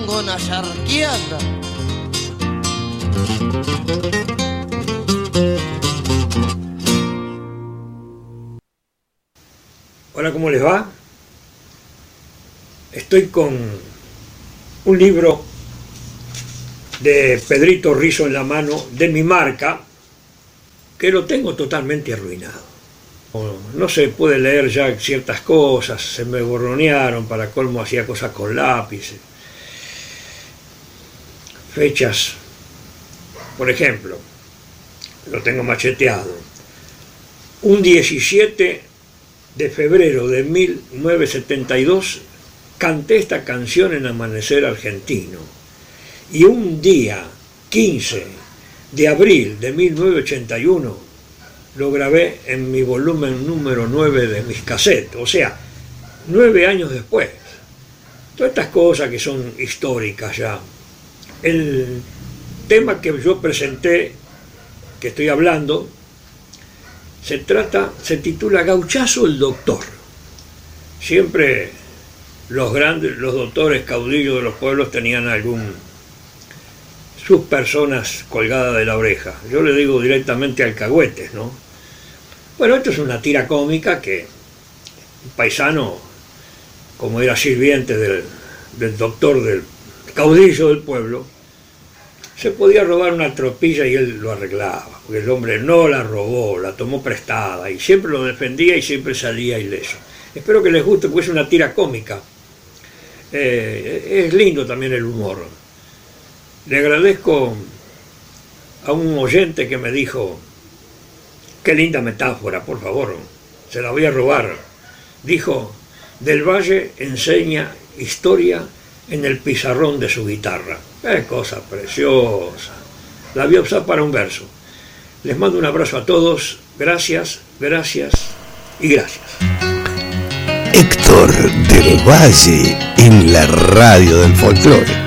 tengo una charqueada. Hola, ¿cómo les va? Estoy con un libro de Pedrito Rizo en la mano, de mi marca, que lo tengo totalmente arruinado. No se puede leer ya ciertas cosas, se me borronearon, para colmo hacía cosas con lápices. Fechas, por ejemplo, lo tengo macheteado. Un 17 de febrero de 1972 canté esta canción en Amanecer Argentino. Y un día 15 de abril de 1981 lo grabé en mi volumen número 9 de mis cassettes, o sea, 9 años después. Todas estas cosas que son históricas ya. El tema que yo presenté, que estoy hablando, se titula Gauchazo el Doctor. Siempre los doctores caudillos de los pueblos tenían sus personas colgadas de la oreja. Yo le digo directamente alcahuetes, ¿no? Bueno, esto es una tira cómica que un paisano, como era sirviente del doctor, del caudillo del pueblo, se podía robar una tropilla y él lo arreglaba, porque el hombre no la robó, la tomó prestada y siempre lo defendía y siempre salía ileso. Espero que les guste, porque es una tira cómica. Es lindo también el humor. Le agradezco a un oyente que me dijo: qué linda metáfora, por favor, se la voy a robar. Dijo: Del Valle enseña historia en el pizarrón de su guitarra. ¡Qué cosa preciosa! La voy a usar para un verso. Les mando un abrazo a todos. Gracias, gracias y gracias. Héctor del Valle en la radio del folclore.